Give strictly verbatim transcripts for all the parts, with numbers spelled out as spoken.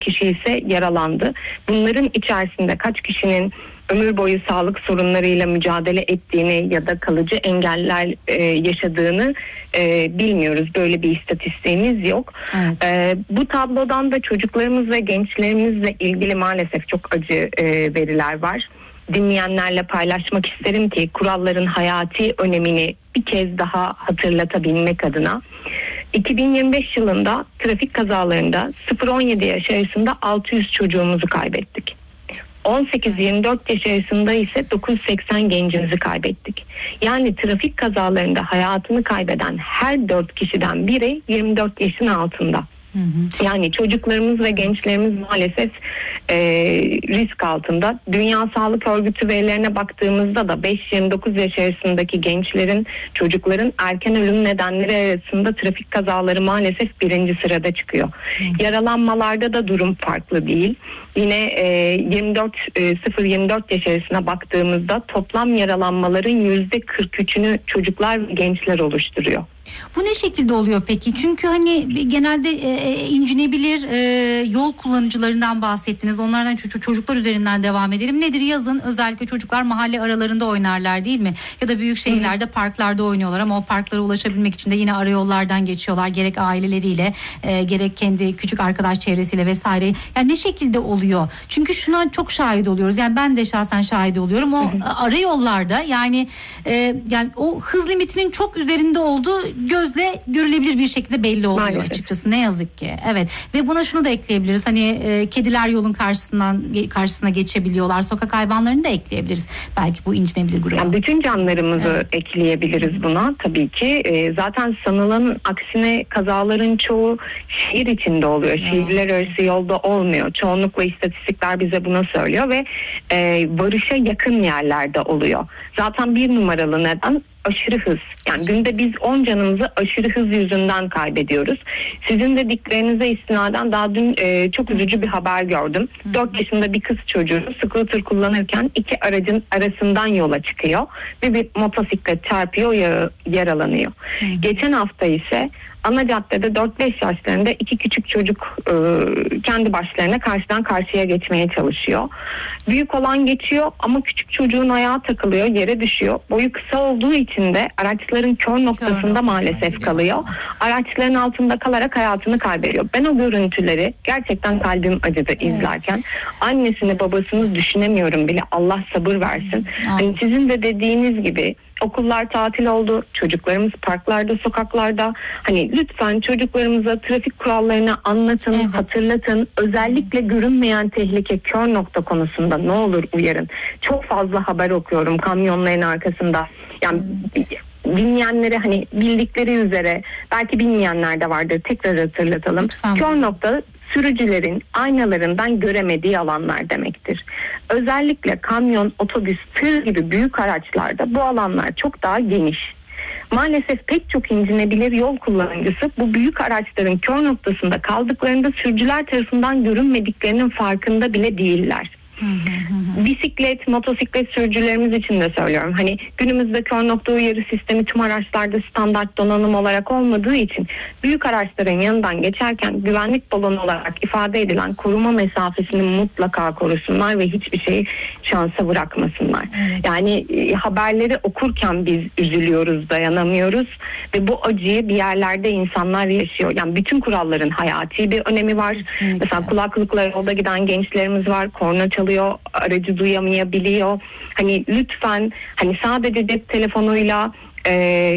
kişi ise yaralandı. Bunların içerisinde kaç kişinin ömür boyu sağlık sorunlarıyla mücadele ettiğini ya da kalıcı engeller e, yaşadığını e, bilmiyoruz. Böyle bir istatistiğimiz yok. Evet. E, bu tablodan da çocuklarımız ve gençlerimizle ilgili maalesef çok acı e, veriler var. Dinleyenlerle paylaşmak isterim ki kuralların hayati önemini bir kez daha hatırlatabilmek adına. iki bin yirmi beş yılında trafik kazalarında sıfır on yedi yaş arasında altı yüz çocuğumuzu kaybettik. on sekiz yirmi dört yaş arasında ise dokuz yüz seksen gencimizi kaybettik. Yani trafik kazalarında hayatını kaybeden her dört kişiden biri yirmi dört yaşın altında. Hı hı. Yani çocuklarımız ve gençlerimiz maalesef e, risk altında. Dünya Sağlık Örgütü verilerine baktığımızda da beş yirmi dokuz yaş arasındaki gençlerin, çocukların erken ölüm nedenleri arasında trafik kazaları maalesef birinci sırada çıkıyor. Hı. Yaralanmalarda da durum farklı değil. Yine e, yirmi dört sıfır yirmi dört yaş arasına baktığımızda toplam yaralanmaların yüzde kırk üçünü çocuklar ve gençler oluşturuyor. Bu ne şekilde oluyor peki? Çünkü hani genelde e, incinebilir e, yol kullanıcılarından bahsettiniz. Onlardan çocuk, çocuklar üzerinden devam edelim. Nedir? Yazın özellikle çocuklar mahalle aralarında oynarlar değil mi? Ya da büyük şehirlerde Hı-hı. parklarda oynuyorlar ama o parklara ulaşabilmek için de yine arayollardan geçiyorlar. Gerek aileleriyle e, gerek kendi küçük arkadaş çevresiyle vesaire. Yani ne şekilde oluyor? Çünkü şuna çok şahit oluyoruz. Yani ben de şahsen şahit oluyorum. O Hı-hı. arayollarda yani e, yani o hız limitinin çok üzerinde olduğu gözle görülebilir bir şekilde belli oluyor Maalesef. açıkçası. Ne yazık ki. Evet. Ve buna şunu da ekleyebiliriz. Hani e, kediler yolun karşısından karşısına geçebiliyorlar. Sokak hayvanlarını da ekleyebiliriz. Belki bu incinebilir grubu. Yani bütün canlarımızı evet. ekleyebiliriz buna tabii ki. E, zaten sanılanın aksine kazaların çoğu şehir içinde oluyor. Ya. Şehirler arası yolda olmuyor. Çoğunlukla istatistikler bize bunu söylüyor ve e, varışa yakın yerlerde oluyor. Zaten bir numaralı neden aşırı hız. Yani günde biz on canımızı aşırı hız yüzünden kaybediyoruz. Sizin dediklerinize istinaden daha dün e, çok üzücü bir haber gördüm. dört yaşında bir kız çocuğu scooter kullanırken iki aracın arasından yola çıkıyor ve bir motosiklet çarpıyor, yaralanıyor. Hı. Geçen hafta ise ana caddede dört beş yaşlarında iki küçük çocuk e, kendi başlarına karşıdan karşıya geçmeye çalışıyor. Büyük olan geçiyor ama küçük çocuğun ayağı takılıyor, yere düşüyor. Boyu kısa olduğu için de araçların kör noktasında kör maalesef kalıyor. Araçların altında kalarak hayatını kaybediyor. Ben o görüntüleri gerçekten kalbim acıdı evet. izlerken. Annesini evet. babasını düşünemiyorum bile. Allah sabır versin. Hani sizin de dediğiniz gibi okullar tatil oldu. Çocuklarımız parklarda, sokaklarda. Hani lütfen çocuklarımıza trafik kurallarını anlatın, evet. hatırlatın. Özellikle görünmeyen tehlike kör nokta konusunda ne olur uyarın. Çok fazla haber okuyorum kamyonların arkasında. Yani evet. dinleyenlere hani bildikleri üzere belki bilmeyenler de vardır. Tekrar hatırlatalım. Lütfen. Kör nokta sürücülerin aynalarından göremediği alanlar demektir. Özellikle kamyon, otobüs, tır gibi büyük araçlarda bu alanlar çok daha geniş. Maalesef pek çok incinebilir yol kullanıcısı bu büyük araçların kör noktasında kaldıklarında sürücüler tarafından görünmediklerinin farkında bile değiller. Hı hı hı. Bisiklet, motosiklet sürücülerimiz için de söylüyorum. Hani günümüzde kör nokta uyarı sistemi tüm araçlarda standart donanım olarak olmadığı için büyük araçların yanından geçerken güvenlik balonu olarak ifade edilen koruma mesafesini mutlaka korusunlar ve hiçbir şeyi şansa bırakmasınlar. Evet. Yani e, haberleri okurken biz üzülüyoruz, dayanamıyoruz ve bu acıyı bir yerlerde insanlar yaşıyor. Yani bütün kuralların hayati bir önemi var. Kesinlikle. Mesela kulaklıkla yolda giden gençlerimiz var, korna çalıyor, aracı duyamayabiliyor. Hani lütfen hani sadece cep telefonuyla e,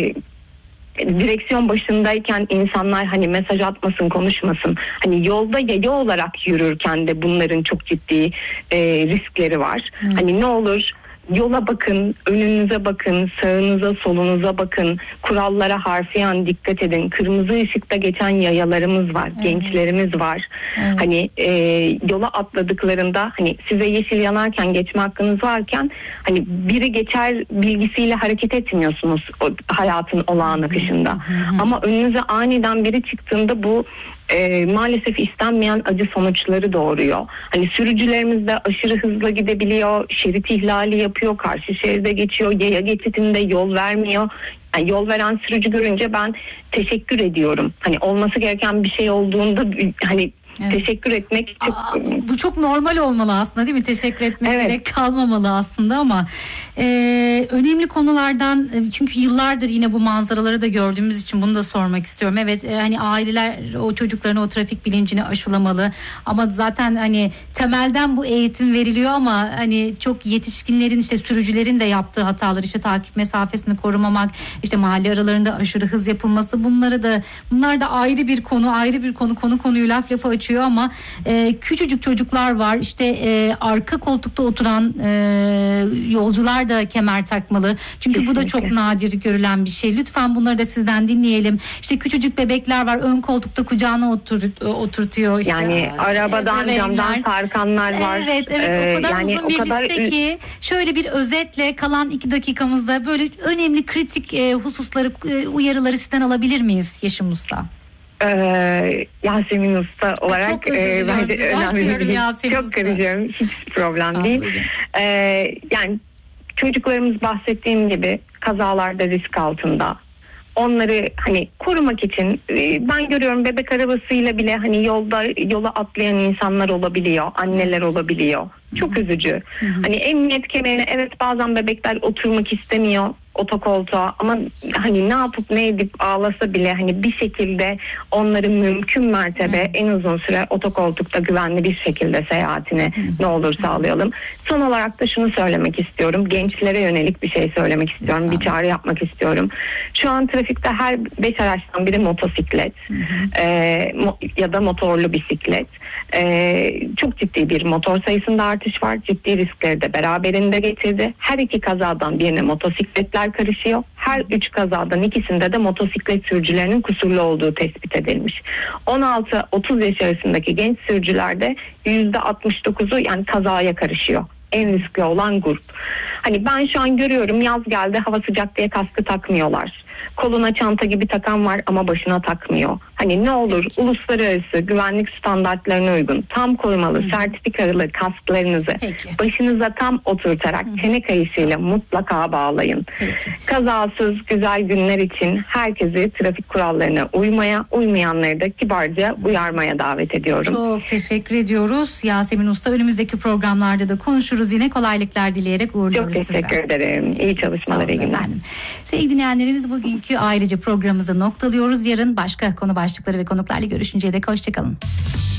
direksiyon başındayken insanlar hani mesaj atmasın, konuşmasın. Hani yolda yaya olarak yürürken de bunların çok ciddi e, riskleri var. Hı. Hani ne olur yola bakın, önünüze bakın, sağınıza, solunuza bakın. Kurallara harfiyen dikkat edin. Kırmızı ışıkta geçen yayalarımız var, evet. gençlerimiz var. Evet. Hani e, yola atladıklarında hani size yeşil yanarken geçme hakkınız varken hani biri geçer bilgisiyle hareket etmiyorsunuz o hayatın olağan akışında. Hı hı. Ama önünüze aniden biri çıktığında bu E, maalesef istenmeyen acı sonuçları doğuruyor. Hani sürücülerimiz de aşırı hızla gidebiliyor, şerit ihlali yapıyor, karşı şeride geçiyor, yaya geçidinde yol vermiyor. Yani yol veren sürücü görünce ben teşekkür ediyorum. Hani olması gereken bir şey olduğunda hani Evet. Teşekkür etmek çok... Aa, bu çok normal olmalı aslında, değil mi? Teşekkür etmek evet. gerek kalmamalı aslında ama e, önemli konulardan, çünkü yıllardır yine bu manzaraları da gördüğümüz için bunu da sormak istiyorum. Evet, e, hani aileler o çocuklarına o trafik bilincini aşılamalı ama zaten hani temelden bu eğitim veriliyor ama hani çok yetişkinlerin, işte sürücülerin de yaptığı hatalar, işte takip mesafesini korumamak, işte mahalle aralarında aşırı hız yapılması, bunları da bunlar da ayrı bir konu, ayrı bir konu konu konuyu laf lafa açıyor ama e, küçücük çocuklar var, işte e, arka koltukta oturan e, yolcular da kemer takmalı çünkü kesinlikle. Bu da çok nadir görülen bir şey. Lütfen bunları da sizden dinleyelim. İşte küçücük bebekler var, ön koltukta kucağına otur, oturtuyor. İşte, yani arabadan e, camdan sarkanlar var. Evet evet ee, o kadar yani uzun bir kadar... liste ki şöyle bir özetle kalan iki dakikamızda böyle önemli kritik e, hususları, e, uyarıları sizden alabilir miyiz Yeşim Usta? Ee, Yasemin Usta olarak çok e, bence önemli bir şey. Çok karışıyorum. Hiç problem ha, değil. Ee, yani çocuklarımız bahsettiğim gibi kazalarda risk altında. Onları hani korumak için ben görüyorum, bebek arabasıyla bile hani yolda yola atlayan insanlar olabiliyor, anneler evet. olabiliyor. Çok Hı-hı. üzücü. Hı-hı. Hani emniyet kemerine evet bazen bebekler oturmak istemiyor otokoltuğa ama hani ne yapıp ne edip ağlasa bile hani bir şekilde onların mümkün mertebe Hı-hı. en uzun süre otokoltukta güvenli bir şekilde seyahatini Hı-hı. ne olur sağlayalım. Son olarak da şunu söylemek istiyorum. Gençlere yönelik bir şey söylemek istiyorum. Bir çağrı yapmak istiyorum. Şu an trafikte her beş araçtan biri motosiklet e, mo- ya da motorlu bisiklet. E, çok ciddi bir motor sayısında artış var. Ciddi riskleri de beraberinde getirdi. Her iki kazadan birine motosikletler karışıyor. Her üç kazadan ikisinde de motosiklet sürücülerinin kusurlu olduğu tespit edilmiş. on altı otuz yaş arasındaki genç sürücülerde yüzde altmış dokuzu yani kazaya karışıyor. En riskli olan grup. Hani ben şu an görüyorum, yaz geldi, hava sıcak diye kaskı takmıyorlar. Koluna çanta gibi takan var ama başına takmıyor. Hani ne olur Peki. uluslararası güvenlik standartlarına uygun tam korumalı Hı. sertifikalı kasklarınızı Peki. başınıza tam oturtarak Hı. çene kayışıyla mutlaka bağlayın. Peki. Kazasız güzel günler için herkesi trafik kurallarına uymaya, uymayanları da kibarca uyarmaya davet ediyorum. Çok teşekkür ediyoruz Yasemin Usta. Önümüzdeki programlarda da konuşuruz. Yine kolaylıklar dileyerek uğurluyoruz size. Çok teşekkür size. ederim. İyi çalışmalar, iyi günler. Sevgili dinleyenlerimiz, bugünkü ayrıca programımızı noktalıyoruz. Yarın başka konu başlıkları ve konuklarla görüşünceye dek hoşçakalın.